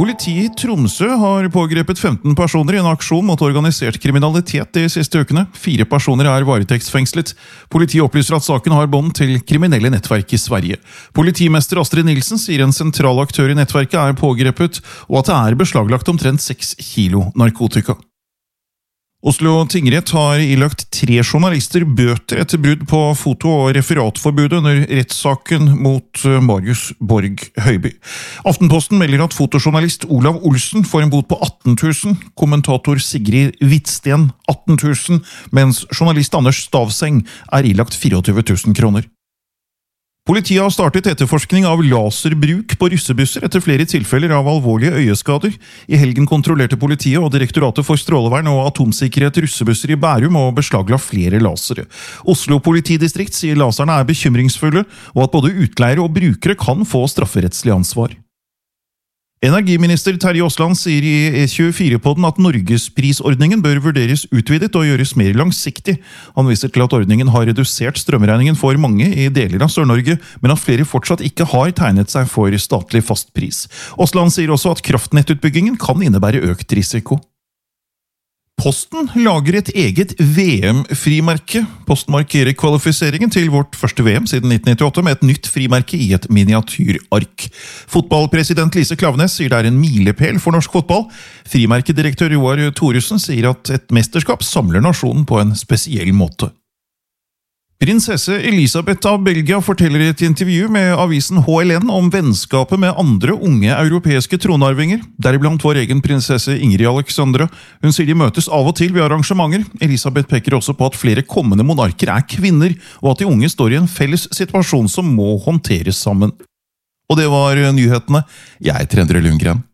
Politiet i Tromsø har pågrepet 15 personer i en aksjon mot organisert kriminalitet de siste ukene. 4 personer er varetektsfengslet. Politiet opplyser at saken har bånd til kriminelle nettverk i Sverige. Politimester Astrid Nilsen sier en sentral aktør i nettverket er pågrepet, og at det er beslaglagt omtrent 6 kilo narkotika. Oslo tingrett har ilagt 3 journalister bøter etter brudd på foto- og referatforbudet under rettssaken mot Marius Borg Høiby. Aftenposten melder at fotojournalist Olav Olsen får en bot på 18 000, kommentator Sigrid Hvitsten 18 000, mens journalist Anders Stavseng er ilagt 24 000 kroner. Politiet har startet etterforskning av laserbruk på russebusser etter flere tilfeller av alvorlige øyeskader. I helgen kontrollerte politiet og Direktoratet for strålevern og atomsikkerhet russebusser i Bærum og beslagla flere lasere. Oslo politidistrikt sier laserne er bekymringsfulle, og at både utleiere og brukere kan få strafferettslig ansvar. Energiminister Terje Aasland sier i E24-podden at Norgesprisordningen bør vurderes utvidet og gjøres mer langsiktig. Han viser til at ordningen har redusert strømregningen for mange i deler av Sør-Norge, men at flere fortsatt ikke har tegnet seg for statlig fastpris. Aasland sier også at kraftnettutbyggingen kan innebære økt risiko. Posten lager et eget VM-frimerke. Posten markerer kvalifiseringen til vårt første VM siden 1998 med et nytt frimerke i et miniatyrark. Fotballpresident Lise Klaveness sier det er en milepæl for norsk fotball. Frimerkedirektør Roar Thoresen sier at et mesterskap samler nasjonen på en spesiell måte. Prinsesse Elisabeth av Belgia forteller i et intervju med avisen HLN om vennskapet med andre unge europeiske tronarvinger, deriblant vår egen prinsesse Ingrid Alexandra. Hun sier de møtes av og til ved arrangementer. Elisabeth peker også på at flere kommende monarker er kvinner, og at de unge står i en felles situasjon som må håndteres sammen. Og det var nyhetene. Jeg heter Endre Lundgren.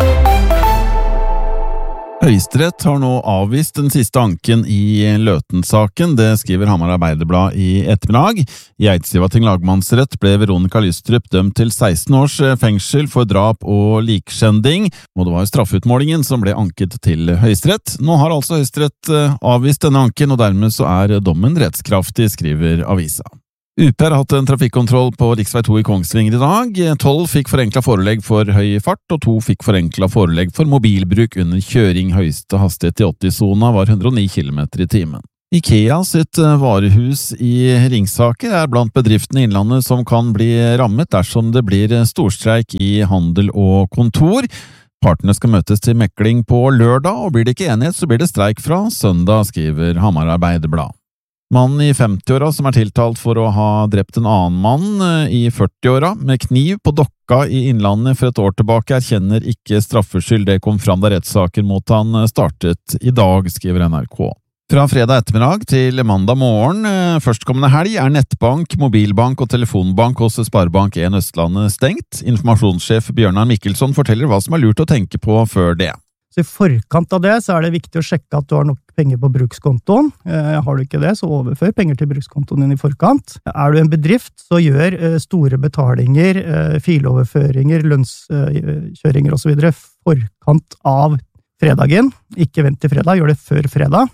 Høyesterett har nå avvist den siste anken i Løten-saken, det skriver Hamar Arbeiderblad i ettermiddag. I Eidsivating lagmannsrett ble Veronica Lystrup dømt til 16 års fengsel for drap og likskjending, og det var straffutmålingen som ble anket til Høyesterett. Nå har altså Høyesterett avvist denne anken, og dermed så er dommen rettskraftig, skriver avisa. UP har hatt en trafikkontroll på Riksvei 2 i Kongsvinger i dag. 12 fikk forenklet forelegg for høy fart, og 2 fikk forenklet forelegg for mobilbruk under kjøring. Høyeste hastighet i 80-sona var 109 km i timen. IKEA sitt varehus i Ringsaker er blant bedriftene i Innlandet som kan bli rammet dersom det blir storstreik i handel og kontor. Partene skal møtes til mekling på lørdag, og blir det ikke enighet så blir det streik fra søndag, skriver Hamar Arbeiderblad. Mannen i 50-åra som er tiltalt for å ha drept en annen mann i 40-åra med kniv på Dokka i Innlandet for et år tilbake, erkjenner ikke straffskyld. Det kom fram da rettssaken mot han startet i dag, skriver NRK. Fra fredag ettermiddag til mandag morgen førstkommende helg er nettbank, mobilbank og telefonbank hos Sparebank 1 Østlandet stengt. Informasjonssjef Bjørnar Mikkelsson forteller hva som er lurt å tenke på før det. Så i forkant av det så er det viktig å sjekke at du har nok penger på brukskontoen. Har du ikke det, så overfør penger til brukskontoen din i forkant. Er du en bedrift, så gjør store betalinger, filoverføringer, lønnskjøringer og så videre forkant av fredagen. Ikke vent til fredag, gjør det før fredag.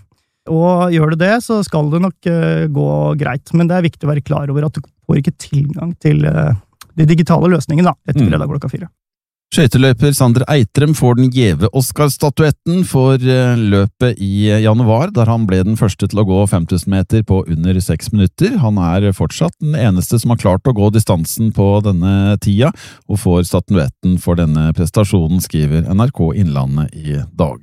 Og gjør du det, så skal det nok gå greit. Men det er viktig å være klar over at du får ikke tilgang til de digitale løsningene etter fredag klokka 4. Skøyteløper Sander Eitrem får den gjeve Oscar-statuetten for løpet i januar, der han ble den første til å gå 5000 meter på under 6 minutter. Han er fortsatt den eneste som har klart å gå distansen på denne tida, og får statuetten for denne prestasjonen, skriver NRK Innlandet i dag.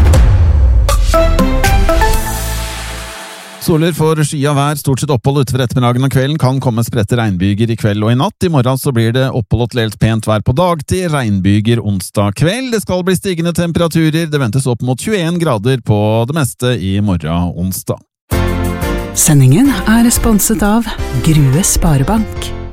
Soler for skya vær, stort sett opphold utover ettermiddagen og kvelden, kan komme spredte regnbyger i kveld og i natt. I morgen så blir det opphold og til helt pent vær på dagtid, regnbyger onsdag kveld. Det skal bli stigende temperaturer, det ventes opp mot 21 grader på det meste i morgen onsdag. Sendingen er sponset av Grue Sparebank.